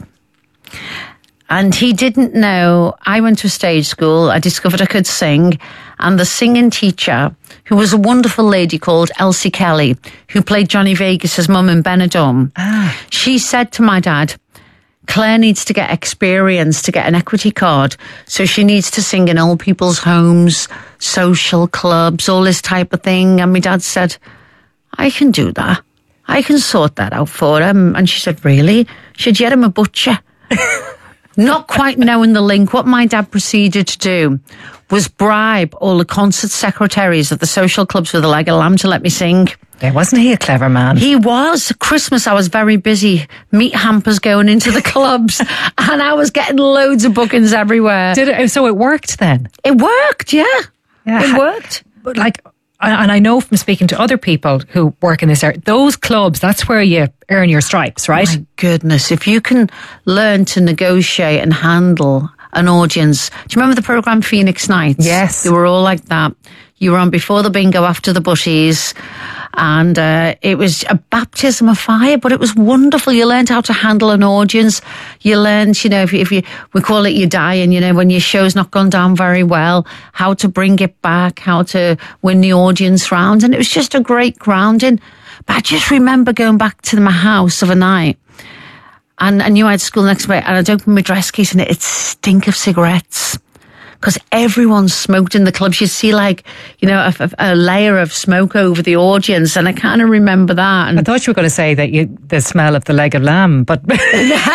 And he didn't know. I went to a stage school. I discovered I could sing. And the singing teacher, who was a wonderful lady called Elsie Kelly, who played Johnny Vegas's mum in Benidorm, Ah. she said to my dad, Claire needs to get experience to get an equity card. So she needs to sing in old people's homes, social clubs, all this type of thing. And my dad said, I can do that. I can sort that out for him. And she said, really? She said, yeah, I'm a butcher. Not quite knowing the link, what my dad proceeded to do was bribe all the concert secretaries of the social clubs with a leg of lamb to let me sing. Yeah, wasn't he a clever man? He was. Christmas, I was very busy. Meat hampers going into the clubs, and I was getting loads of bookings everywhere. Did it? So it worked then. It worked, yeah. Yeah. It worked. But like, and I know from speaking to other people who work in this area, those clubs, that's where you earn your stripes, right? My goodness, if you can learn to negotiate and handle an audience. Do you remember the programme Phoenix Nights? Yes. They were all like that. You were on before the bingo, after the butties. And uh, it was a baptism of fire, but it was wonderful. You learned how to handle an audience. You learned, you know, if, if you, we call it you dying, you know, when your show's not gone down very well, how to bring it back, how to win the audience round. And it was just a great grounding. But I just remember going back to my house of a night, and I knew I had school next day, and I'd open my dress case and it'd stink of cigarettes. Because everyone smoked in the clubs. You'd see like, you know, a, a layer of smoke over the audience. And I kind of remember that. And I thought you were going to say that you, the smell of the leg of lamb, but the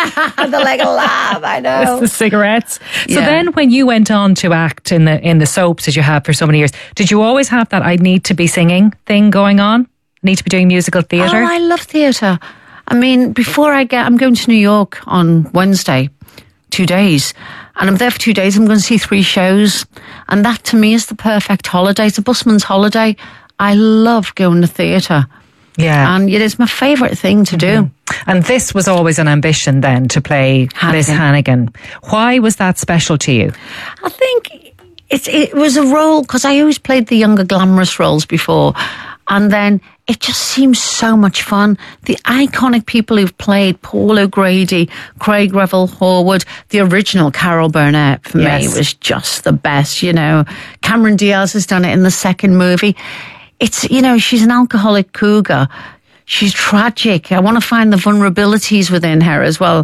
leg of lamb, I know. It's the cigarettes. So Yeah. then when you went on to act in the in the soaps that you had for so many years, did you always have that I need to be singing thing going on? Need to be doing musical theatre? Oh, I love theatre. I mean, before I get, I'm going to New York on Wednesday, two days. And I'm there for two days. I'm going to see three shows. And that to me is the perfect holiday. It's a busman's holiday. I love going to theatre. Yeah. And it is my favourite thing to do. Mm-hmm. And this was always an ambition then to play Hannigan. Liz Hannigan. Why was that special to you? I think it, it was a role, because I always played the younger glamorous roles before. And then it just seems so much fun. The iconic people who've played Paul O'Grady, Craig Revel Horwood, the original Carol Burnett for Yes. me was just the best, you know. Cameron Diaz has done it in the second movie. It's, you know, she's an alcoholic cougar. She's tragic. I want to find the vulnerabilities within her as well.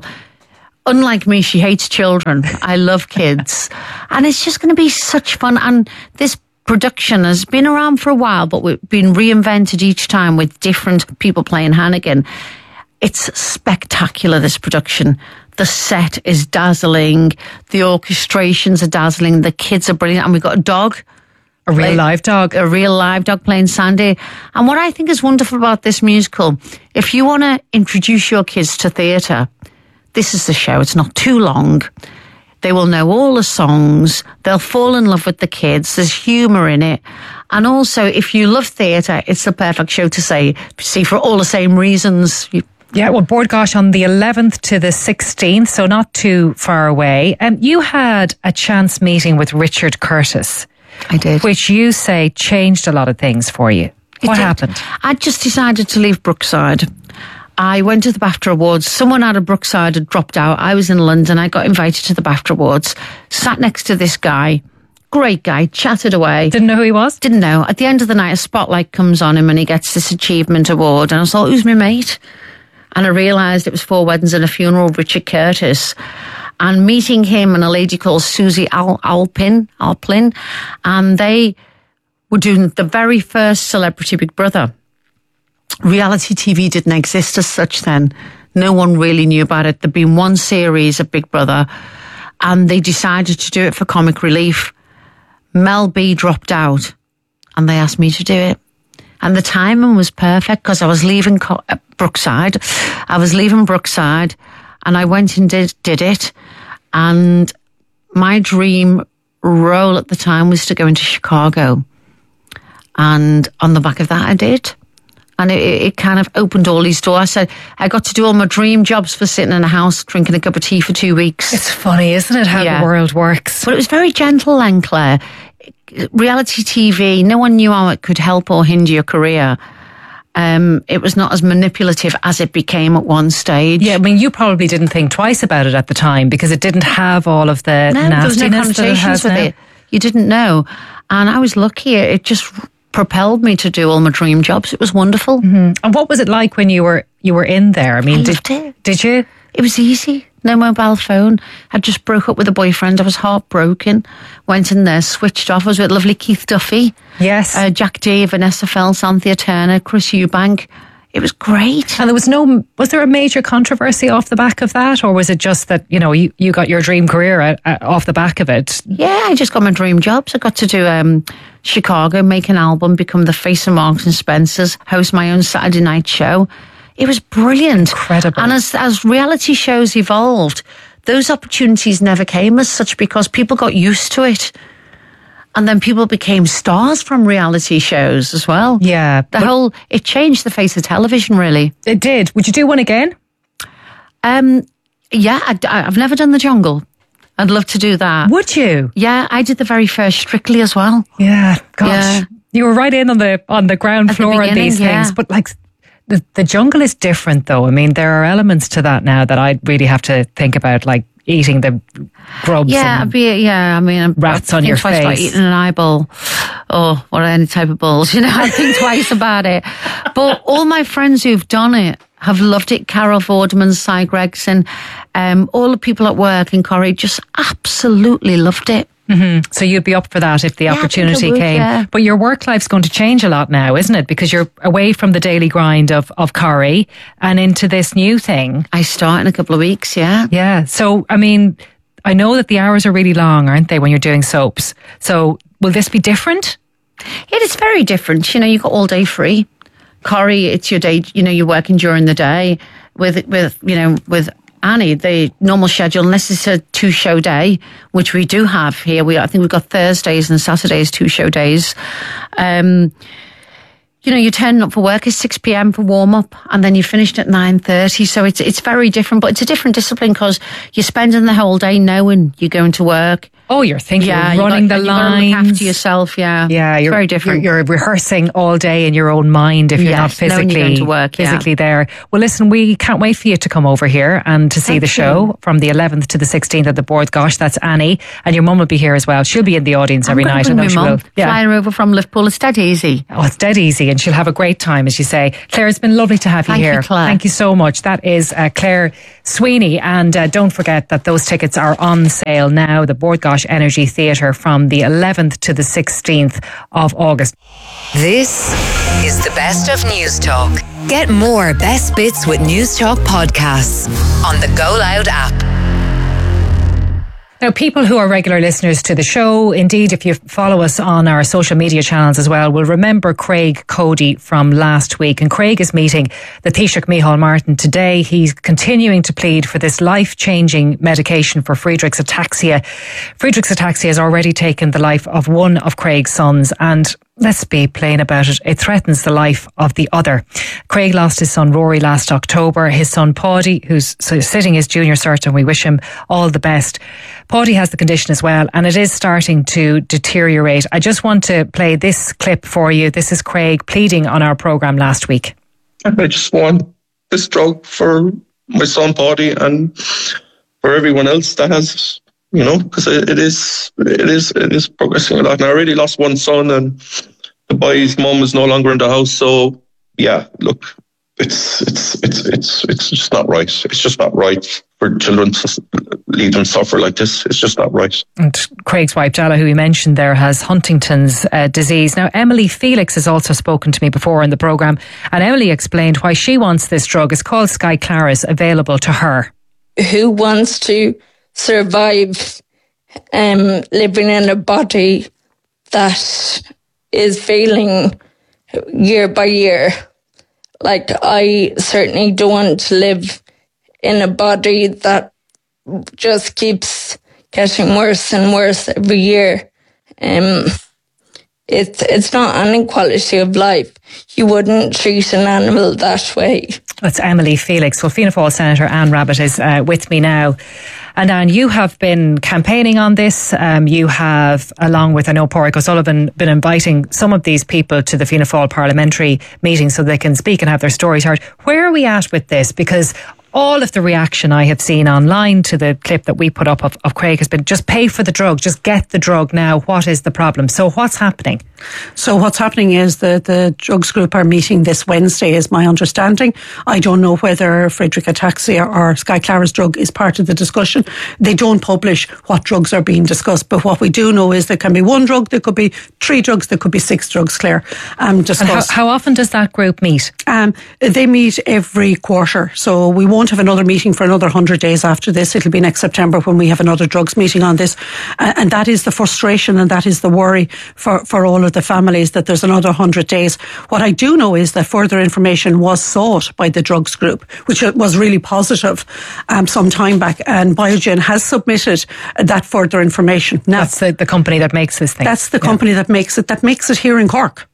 Unlike me, she hates children. I love kids. And it's just going to be such fun. And this production has been around for a while, but we've been reinvented each time with different people playing Hannigan. It's spectacular, this production. The set is dazzling. The orchestrations are dazzling. The kids are brilliant. And we've got a dog. A real Play- live dog. A real live dog playing Sandy. And what I think is wonderful about this musical, if you want to introduce your kids to theatre, this is the show. It's not too long. They will know all the songs. They'll fall in love with the kids. There's humour in it. And also, if you love theatre, it's the perfect show to say, see for all the same reasons. You, Yeah, well, Bord Gosh on the eleventh to the sixteenth, so not too far away. Um, you had a chance meeting with Richard Curtis, I did. which you say changed a lot of things for you. It What did. happened? I just decided to leave Brookside. I went to the BAFTA Awards. Someone out of Brookside had dropped out. I was in London. I got invited to the BAFTA Awards. Sat next to this guy. Great guy. Chatted away. Didn't know who he was? Didn't know. At the end of the night, a spotlight comes on him and he gets this achievement award. And I thought, who's my mate? And I realised it was Four Weddings and a Funeral, Richard Curtis. And meeting him and a lady called Susie Al- Alpin, Alplin, and they were doing the very first Celebrity Big Brother. Reality T V didn't exist as such then. No one really knew about it. There'd been one series of Big Brother, and they decided to do it for comic relief. Mel B dropped out, and they asked me to do it. And the timing was perfect because I was leaving Co- uh, Brookside. I was leaving Brookside, and I went and did did it. And my dream role at the time was to go into Chicago. And on the back of that, I did. And it, it kind of opened all these doors. I said, I got to do all my dream jobs for sitting in a house drinking a cup of tea for two weeks. It's funny, isn't it, how Yeah. the world works? But it was very gentle then, Claire. Reality T V, no one knew how it could help or hinder your career. Um, it was not as manipulative as it became at one stage. Yeah, I mean, you probably didn't think twice about it at the time because it didn't have all of the No, there was no nastiness that it has connotations with now. it. You didn't know. And I was lucky. It just propelled me to do all my dream jobs. It was wonderful. And what was it like when you were you were in there? I mean, I did, loved it. did you? It was easy. No mobile phone. I just broke up with a boyfriend. I was heartbroken. Went in there, switched off. I was with lovely Keith Duffy, Yes. uh, Jack Dee, Vanessa Feltz, Anthea Turner, Chris Eubank. It was great. And there was no, was there a major controversy off the back of that? Or was it just that, you know, you, you got your dream career out, uh, off the back of it? Yeah, I just got my dream jobs. I got to do um, Chicago, make an album, become the face of Marks and Spencer's, host my own Saturday night show. It was brilliant. Incredible. And as, as reality shows evolved, those opportunities never came as such because people got used to it. And then people became stars from reality shows as well. Yeah. The but whole, it changed the face of television, really. it did. Would you do one again? Um, yeah, I, I've never done The Jungle. I'd love to do that. Would you? Yeah, I did the very first Strictly as well. Yeah. Gosh. Yeah. You were right in on the on the ground At the floor of these beginning, things, yeah. but like the the jungle is different, though. I mean, there are elements to that now that I really have to think about, like eating the grubs. Yeah, and I'd be, yeah. I mean, rats I on think your twice face. about eating an eyeball, or or any type of balls. You know, I think twice about it. But all my friends who've done it have loved it. Carol Vorderman, Cy Gregson, um, all the people at work in Corrie just absolutely loved it. Mm-hmm. So you'd be up for that if the Yeah, I think I opportunity would, came. yeah. But your work life's going to change a lot now, isn't it? Because you're away from the daily grind of, of Corrie and into this new thing. I start in a couple of weeks, yeah. Yeah. So, I mean, I know that the hours are really long, aren't they, when you're doing soaps? So will this be different? It is very different. You know, you got all day free. Corrie, it's your day, you know, you're working during the day. With, with you know, with Annie, the normal schedule, unless it's a two show day, which we do have here. We I think we've got Thursdays and Saturdays, two show days. Um, you know, you're turning up for work at six p.m. for warm up, and then you finished at nine thirty. So it's it's very different, but it's a different discipline because you're spending the whole day knowing you're going to work. Oh, you're thinking, Yeah, you're running you got, the and you gotta lines. look after yourself. Yeah, Yeah, it's you're very different. You're, you're rehearsing all day in your own mind if you're not Yes, knowing physically you're going to work, yeah. physically there. Well, listen, we can't wait for you to come over here and to see Thank the show you. from the eleventh to the sixteenth at the Board. Gosh, that's Annie, and your mum will be here as well. She'll be in the audience every I'm gonna night. I bring know my she mum, will. Yeah. flying over from Liverpool. It's dead easy. Oh, it's dead easy, and she'll have a great time, as you say. Claire, it's been lovely to have you Thank you, here. Claire. Thank you so much. That is uh, Claire Sweeney, and uh, don't forget that those tickets are on sale now. The Bord Gosh Energy Theatre from the eleventh to the sixteenth of August. This is the best of News Talk. Get more best bits with News Talk podcasts on the Go Loud app. Now, people who are regular listeners to the show, indeed, if you follow us on our social media channels as well, will remember Craig Cody from last week. And Craig is meeting the Taoiseach Micheál Martin today. He's continuing to plead for this life-changing medication for Friedreich's ataxia. Friedreich's ataxia has already taken the life of one of Craig's sons, and let's be plain about it, it threatens the life of the other. Craig lost his son Rory last October. His son Paddy, who's sitting his junior cert, and we wish him all the best. Paddy has the condition as well, and it is starting to deteriorate. I just want to play this clip for you. This is Craig pleading on our programme last week. I just want this drug for my son Paddy and for everyone else that has, you know, because it, it is, it is, it is progressing a lot. And I already lost one son, and the boy's mum is no longer in the house. So yeah, look, it's it's it's it's it's just not right. It's just not right for children to leave them suffer like this. It's just not right. And Craig's wife, Jala, who we mentioned there, has Huntington's uh, disease. Now, Emily Felix has also spoken to me before in the programme, and Emily explained why she wants this drug. It's called Skyclarys, available to her. Who wants to survive um, living in a body that is failing year by year? Like, I certainly don't want to live in a body that just keeps getting worse and worse every year. Um, it's it's not any quality of life. You wouldn't treat an animal that way. That's Emily Felix. Well, Fianna Fáil Senator Anne Rabbitte is uh, with me now. And Anne, you have been campaigning on this. Um, you have, along with, I know, Pádraig O'Sullivan, been inviting some of these people to the Fianna Fáil parliamentary meeting so they can speak and have their stories heard. Where are we at with this? Because all of the reaction I have seen online to the clip that we put up of, of Craig has been, just pay for the drug, just get the drug now. What is the problem? So what's happening? So what's happening is the, the drugs group are meeting this Wednesday, is my understanding. I don't know whether Friedreich ataxia or Skyclarys drug is part of the discussion. They don't publish what drugs are being discussed, but what we do know is there can be one drug, there could be three drugs, there could be six drugs, Claire, um, discussed. And how, how often does that group meet? Um, they meet every quarter, so we won't have another meeting for another one hundred days after this. It'll be next September when we have another drugs meeting on this, uh, and that is the frustration and that is the worry for, for all of the families, that there's another one hundred days. What I do know is that further information was sought by the drugs group, which was really positive um, some time back, and Biogen has submitted that further information. Now, that's the, the company that makes this thing. That's the company yeah. that makes it, that makes it here in Cork.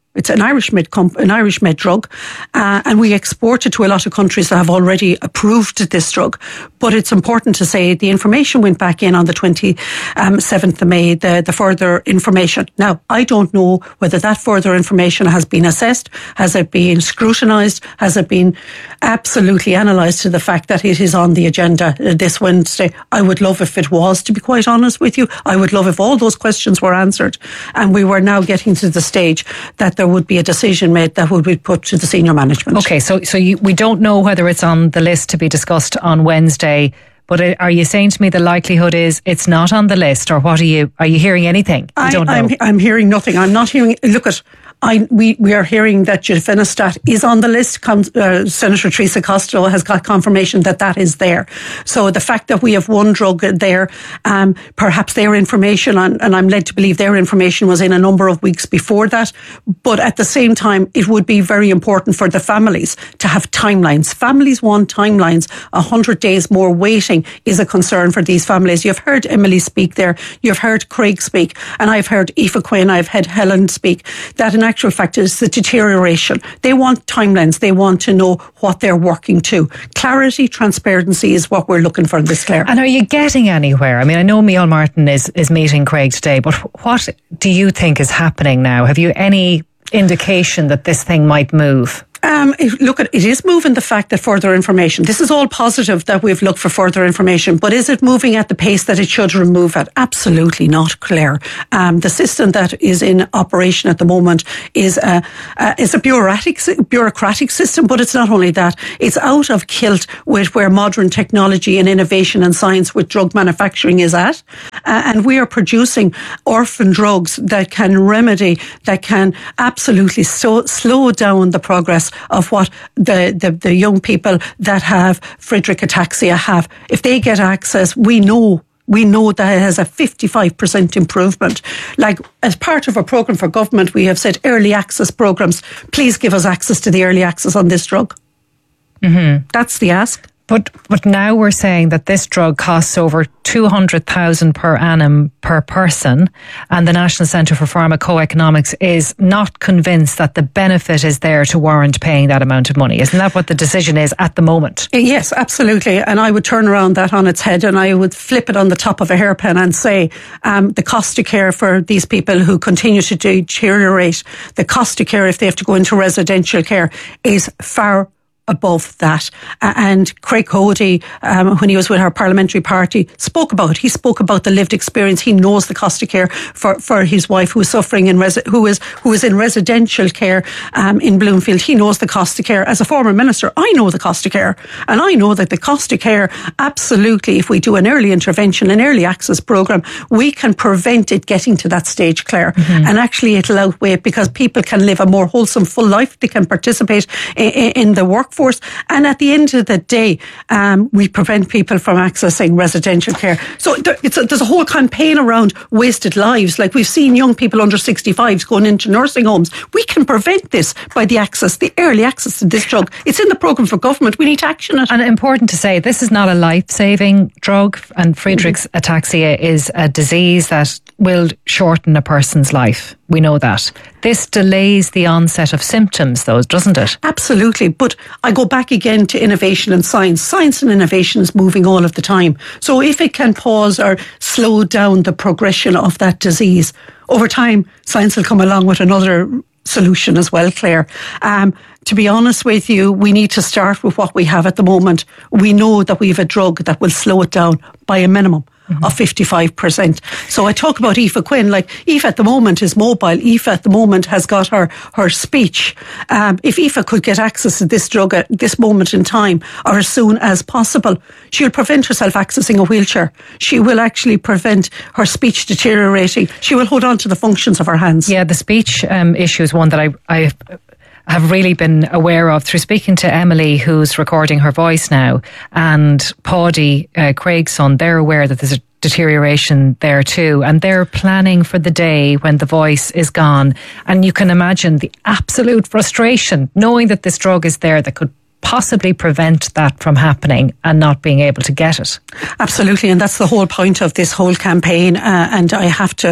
It's an Irish made comp- an Irish made drug, uh, and we export it to a lot of countries that have already approved this drug. But it's important to say the information went back in on the twenty-seventh of May, the, the further information. Now, I don't know whether that further information has been assessed, has it been scrutinised, has it been absolutely analysed to the fact that it is on the agenda this Wednesday. I would love if it was, to be quite honest with you. I would love if all those questions were answered and we were now getting to the stage that there would be a decision made that would be put to the senior management. Okay, so so you, we don't know whether it's on the list to be discussed on Wednesday, but are you saying to me the likelihood is it's not on the list, or what are you, are you hearing anything? You I, don't know. I'm, I'm hearing nothing. I'm not hearing, look at, I, we, we are hearing that Gifinostat is on the list. Com, uh, Senator Teresa Costello has got confirmation that that is there. So the fact that we have one drug there, um, perhaps their information, on, and I'm led to believe their information was in a number of weeks before that. But at the same time, it would be very important for the families to have timelines. Families want timelines. A hundred days more waiting is a concern for these families. You've heard Emily speak there. You've heard Craig speak. And I've heard Aoife Quinn. I've had Helen speak. That in actual fact is the deterioration. They want timelines. They want to know what they're working to. Clarity, transparency is what we're looking for in this, Claire. And are you getting anywhere? I mean, I know Micheál Martin is, is meeting Craig today, but what do you think is happening now? Have you any indication that this thing might move? Um, if, look, at it is moving the fact that further information, this is all positive that we've looked for further information, but is it moving at the pace that it should move at? Absolutely not, Claire. Um, the system that is in operation at the moment is a, uh, is a bureaucratic, bureaucratic system, but it's not only that, it's out of kilt with where modern technology and innovation and science with drug manufacturing is at. Uh, and we are producing orphan drugs that can remedy, that can absolutely so, slow down the progress of what the, the, the young people that have Friedreich ataxia have. If they get access, we know We know that it has a fifty-five percent improvement. Like, as part of our programme for government, we have said early access programmes, please give us access to the early access on this drug. Mm-hmm. That's the ask. But but now we're saying that this drug costs over two hundred thousand per annum per person, and the National Centre for Pharmacoeconomics is not convinced that the benefit is there to warrant paying that amount of money. Isn't that what the decision is at the moment? Yes, absolutely. And I would turn around that on its head and I would flip it on the top of a hairpin and say um, the cost of care for these people who continue to deteriorate, the cost of care if they have to go into residential care is far above that. And Craig Cody, um, when he was with our parliamentary party, spoke about it. He spoke about the lived experience. He knows the cost of care for, for his wife who is suffering in resi- who is who is in residential care um, in Bloomfield. He knows the cost of care. As a former minister, I know the cost of care, and I know that the cost of care, absolutely, if we do an early intervention, an early access programme, we can prevent it getting to that stage, Claire. Mm-hmm. And actually, it'll outweigh it because people can live a more wholesome, full life. They can participate in, in the workforce. And at the end of the day, um, we prevent people from accessing residential care. So there, it's a, there's a whole campaign around wasted lives. Like we've seen young people under sixty-fives going into nursing homes. We can prevent this by the access, the early access to this drug. It's in the programme for government. We need to action it. And important to say, this is not a life-saving drug, and Friedreich's mm-hmm. ataxia is a disease that will shorten a person's life. We know that. This delays the onset of symptoms, though, doesn't it? Absolutely. But I go back again to innovation and science. Science and innovation is moving all of the time. So if it can pause or slow down the progression of that disease, over time, science will come along with another solution as well, Claire. Um, to be honest with you, we need to start with what we have at the moment. We know that we have a drug that will slow it down by a minimum mm-hmm. of fifty-five percent. So I talk about Aoife Quinn, like Aoife at the moment is mobile. Aoife at the moment has got her, her speech. Um, if Aoife could get access to this drug at this moment in time or as soon as possible, she'll prevent herself accessing a wheelchair. She will actually prevent her speech deteriorating. She will hold on to the functions of her hands. Yeah, the speech um, issue is one that I... I have really been aware of through speaking to Emily, who's recording her voice now, and Paddy, uh, Craig's son. They're aware that there's a deterioration there too, and they're planning for the day when the voice is gone. And you can imagine the absolute frustration knowing that this drug is there that could possibly prevent that from happening and not being able to get it. Absolutely, and that's the whole point of this whole campaign. Uh, and I have to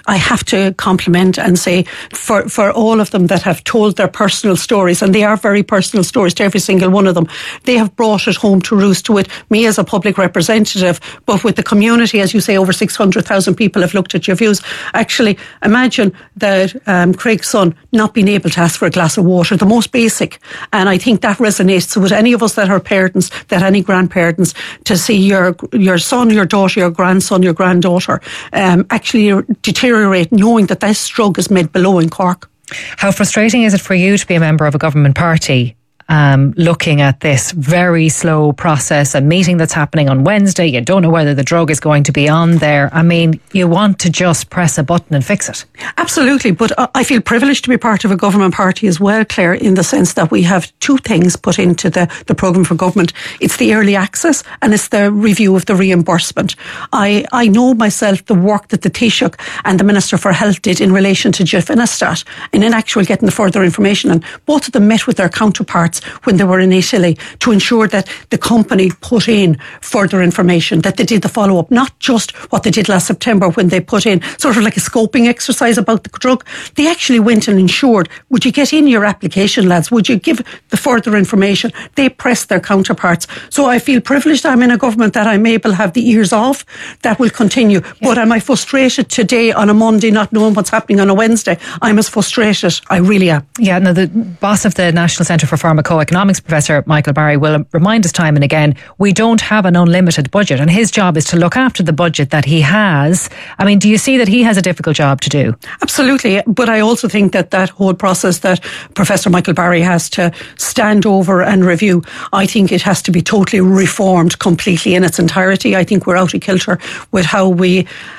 I have to compliment and say for, for all of them that have told their personal stories, and they are very personal stories to every single one of them, they have brought it home to roost with me as a public representative, but with the community, as you say, over six hundred thousand people have looked at your views. Actually, imagine that um, Craig's son not being able to ask for a glass of water, the most basic. And I think that resonates with any of us that are parents, that any grandparents, to see your your son, your daughter, your grandson, your granddaughter um, actually deteriorate, knowing that this drug is made below in Cork. How frustrating is it for you to be a member of a government party um, looking at this very slow process, a meeting that's happening on Wednesday? You don't know whether the drug is going to be on there. I mean, you want to just press a button and fix it. Absolutely, but I feel privileged to be part of a government party as well, Claire, in the sense that we have two things put into the, the programme for government. It's the early access and it's the review of the reimbursement. I, I know myself the work that the Taoiseach and the Minister for Health did in relation to Gifinostat and in actual getting the further information, and both of them met with their counterparts when they were in Italy to ensure that the company put in further information, that they did the follow-up, not just what they did last September when they put in sort of like a scoping exercise about the drug. They actually went and ensured, would you get in your application, lads? Would you give the further information? They pressed their counterparts. So I feel privileged I'm in a government that I'm able to have the ears off. That will continue. Yeah. But am I frustrated today on a Monday not knowing what's happening on a Wednesday? I'm as frustrated. I really am. Yeah, no, the boss of the National Centre for Pharmacoeconomics, Professor Michael Barry, will remind us time and again, we don't have an unlimited budget, and his job is to look after the budget that he has. I mean, do you see that he has a difficult job to do? Absolutely, but I also think that that whole process that Professor Michael Barry has to stand over and review, I think it has to be totally reformed completely in its entirety. I think we're out of kilter with how we